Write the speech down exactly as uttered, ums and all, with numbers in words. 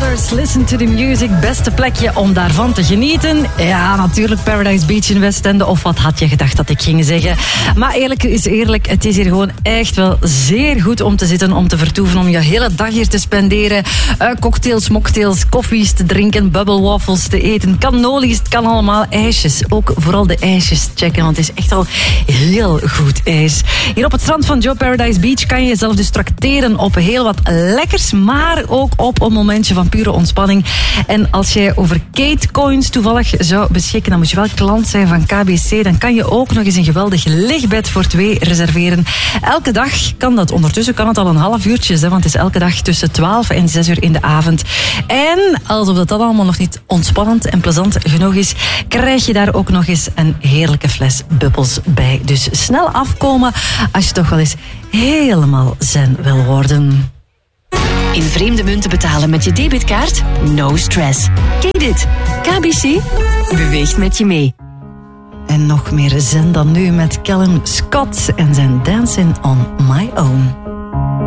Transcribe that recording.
Hours, listen to the music. Beste plekje om daarvan te genieten. Ja, natuurlijk Paradise Beach in Westende. Of wat had je gedacht dat ik ging zeggen? Maar eerlijk is eerlijk, het is hier gewoon echt wel zeer goed om te zitten, om te vertoeven, om je hele dag hier te spenderen. Uh, cocktails, mocktails, koffies te drinken, bubble waffles te eten. Cannolies, het kan allemaal. IJsjes, ook vooral de ijsjes checken, want het is echt al heel goed ijs. Hier op het strand van Joe Paradise Beach kan je jezelf dus trakteren op heel wat lekkers, maar ook op een momentje van pure ontspanning. En als jij over Kate Coins toevallig zou beschikken, dan moet je wel klant zijn van K B C. Dan kan je ook nog eens een geweldig lichtbed voor twee reserveren. Elke dag kan dat. Ondertussen kan het al een half uurtje, hè, want het is elke dag tussen twaalf en zes uur in de avond. En alsof dat allemaal nog niet ontspannend en plezant genoeg is, krijg je daar ook nog eens een heerlijke fles bubbels bij. Dus snel afkomen als je toch wel eens helemaal zen wil worden. In vreemde munten betalen met je debitkaart? No stress. Ken je dit? K B C beweegt met je mee. En nog meer zen dan nu met Callum Scott en zijn Dancing on My Own.